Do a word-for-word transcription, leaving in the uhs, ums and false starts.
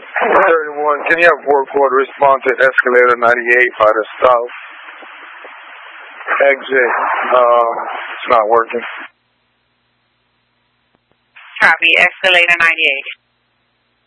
thirty-one, can you have work order respond to escalator ninety-eight by the south exit? Uh, it's not working. Copy, escalator ninety-eight.